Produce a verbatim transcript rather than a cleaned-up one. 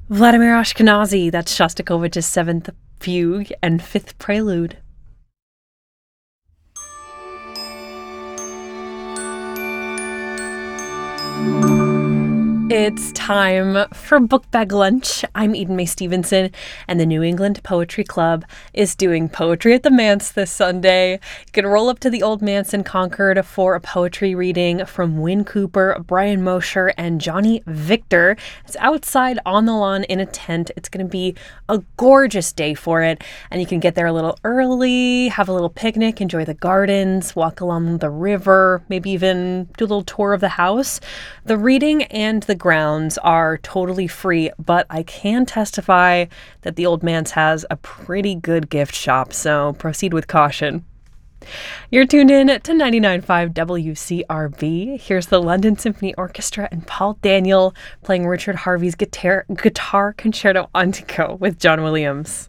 Vladimir Ashkenazy, that's Shostakovich's seventh fugue and fifth prelude. It's time for Book Bag Lunch. I'm Eden Mae Stevenson, and the New England Poetry Club is doing Poetry at the Manse this Sunday. You can roll up to the Old Manse in Concord for a poetry reading from Wynn Cooper, Brian Mosher, and Johnny Victor. It's outside on the lawn in a tent. It's going to be a gorgeous day for it, and you can get there a little early, have a little picnic, enjoy the gardens, walk along the river, maybe even do a little tour of the house. The reading and the grounds are totally free, but I can testify that the Old Manse has a pretty good gift shop, so proceed with caution. You're tuned in to ninety-nine point five W C R B. Here's the London Symphony Orchestra and Paul Daniel playing Richard Harvey's guitar, guitar Concerto Antico with John Williams.